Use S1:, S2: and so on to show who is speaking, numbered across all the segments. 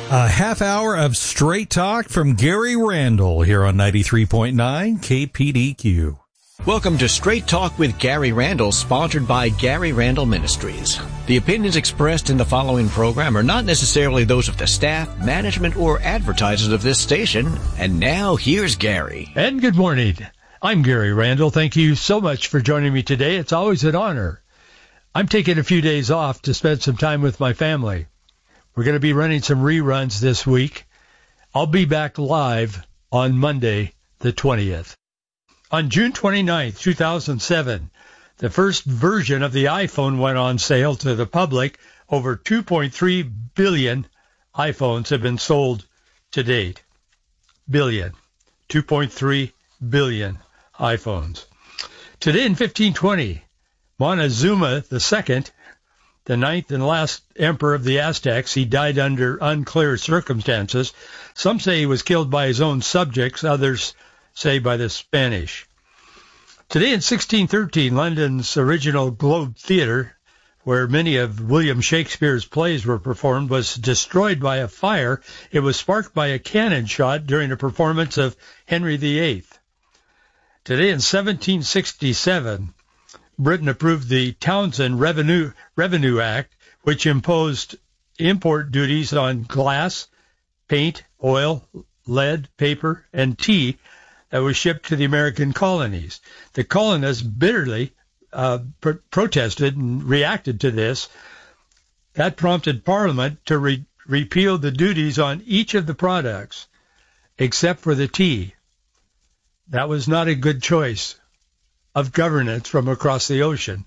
S1: A half hour of straight talk from Gary Randall here on 93.9 KPDQ.
S2: Welcome to Straight Talk with Gary Randall, sponsored by Gary Randall Ministries. The opinions expressed in the following program are not necessarily those of the staff, management, or advertisers of this station. And now, here's Gary.
S3: And good morning. I'm Gary Randall. Thank you so much for joining me today. It's always an honor. I'm taking a few days off to spend some time with my family. We're going to be running some reruns this week. I'll be back live on Monday, the 20th. On June 29th, 2007, the first version of the iPhone went on sale to the public. Over 2.3 billion iPhones have been sold to date. Billion. 2.3 billion iPhones. Today in 1520, Montezuma II, the ninth and last emperor of the Aztecs, he died under unclear circumstances. Some say he was killed by his own subjects, others say by the Spanish. Today in 1613, London's original Globe Theatre, where many of William Shakespeare's plays were performed, was destroyed by a fire. It was sparked by a cannon shot during a performance of Henry VIII. Today in 1767, Britain approved the Townshend Revenue Act, which imposed import duties on glass, paint, oil, lead, paper, and tea that was shipped to the American colonies. The colonists bitterly protested and reacted to this. That prompted Parliament to repeal the duties on each of the products, except for the tea. That was not a good choice of governance from across the ocean.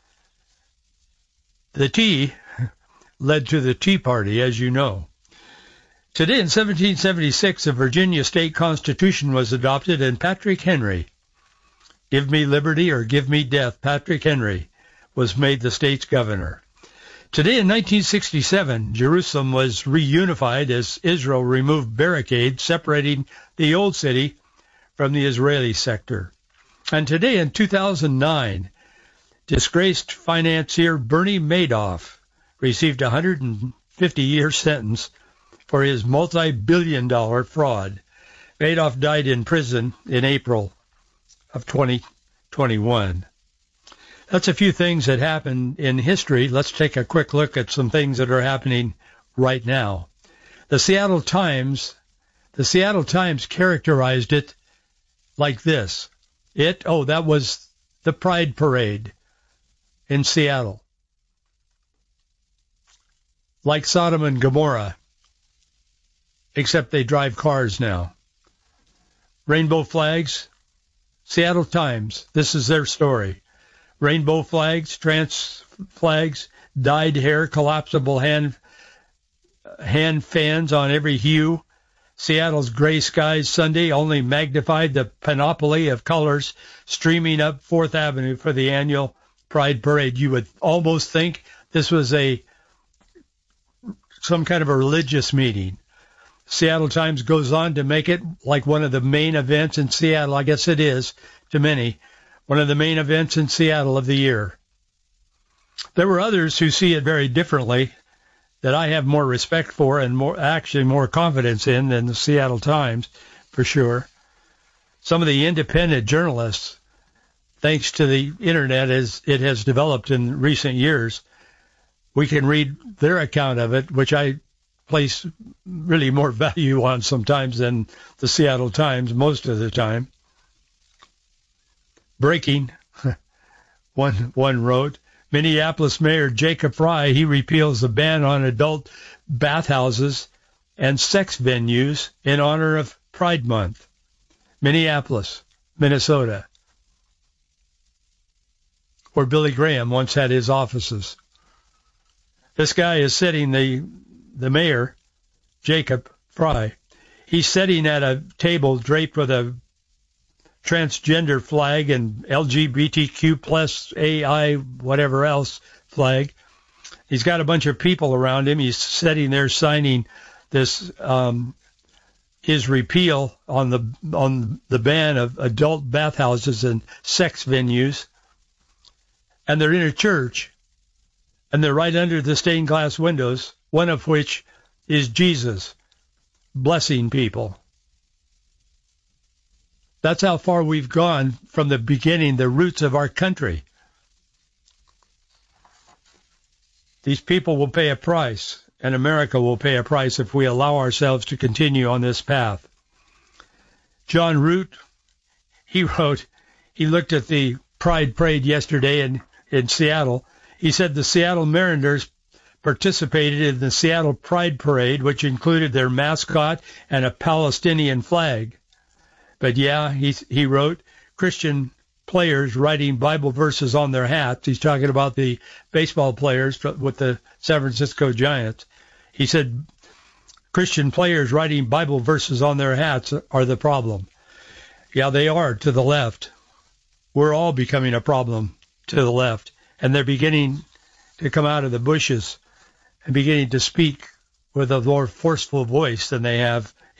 S3: The tea led to the Tea Party, as you know. Today in 1776, the Virginia State Constitution was adopted, and Patrick Henry, give me liberty or give me death, Patrick Henry was made the state's governor. Today in 1967, Jerusalem was reunified as Israel removed barricades separating the old city from the Israeli sector. And today in 2009, disgraced financier Bernie Madoff received a 150-year sentence for his multi-billion-dollar fraud. Madoff died in prison in April of 2021. That's a few things that happened in history. Let's take a quick look at some things that are happening right now. The Seattle Times characterized it like this. That was the Pride Parade in Seattle. Like Sodom and Gomorrah, except they drive cars now. Rainbow flags, Seattle Times, this is their story. Rainbow flags, trans flags, dyed hair, collapsible hand fans on every hue. Seattle's gray skies Sunday only magnified the panoply of colors streaming up 4th Avenue for the annual Pride Parade. You would almost think this was some kind of a religious meeting. Seattle Times goes on to make it like one of the main events in Seattle. I guess it is, to many, one of the main events in Seattle of the year. There were others who see it very differently, that I have more respect for and more confidence in than the Seattle Times, for sure. Some of the independent journalists, thanks to the internet as it has developed in recent years, we can read their account of it, which I place really more value on sometimes than the Seattle Times most of the time. Breaking, one wrote, Minneapolis Mayor Jacob Frey, he repeals the ban on adult bathhouses and sex venues in honor of Pride Month. Minneapolis, Minnesota, where Billy Graham once had his offices. This guy is sitting, the mayor, Jacob Frey, he's sitting at a table draped with a transgender flag and LGBTQ plus AI whatever else flag. He's got a bunch of people around him. He's sitting there signing this his repeal on the ban of adult bathhouses and sex venues. And they're in a church, and they're right under the stained glass windows, one of which is Jesus blessing people. That's how far we've gone from the beginning, the roots of our country. These people will pay a price, and America will pay a price if we allow ourselves to continue on this path. John Root, he looked at the Pride Parade yesterday in Seattle. He said the Seattle Mariners participated in the Seattle Pride Parade, which included their mascot and a Palestinian flag. But yeah, he wrote, Christian players writing Bible verses on their hats. He's talking about the baseball players with the San Francisco Giants. He said, Christian players writing Bible verses on their hats are the problem. Yeah, they are to the left. We're all becoming a problem to the left. And they're beginning to come out of the bushes and beginning to speak with a more forceful voice than they have